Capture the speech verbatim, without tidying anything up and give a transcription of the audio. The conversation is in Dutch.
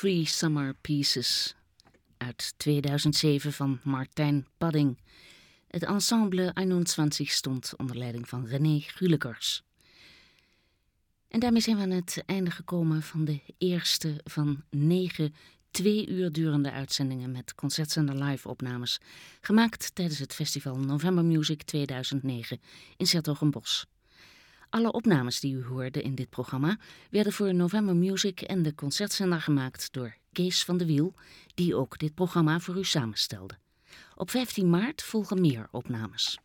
Three Summer Pieces uit tweeduizend zeven van Martijn Padding. Het ensemble eenentwintig stond onder leiding van René Gulekers. En daarmee zijn we aan het einde gekomen van de eerste van negen twee uur durende uitzendingen met Concertzender live opnames, gemaakt tijdens het festival November Music tweeduizend negen in 's-Hertogenbosch. Alle opnames die u hoorde in dit programma werden voor November Music en de Concertzender gemaakt door Kees van de Wiel, die ook dit programma voor u samenstelde. Op vijftien maart volgen meer opnames.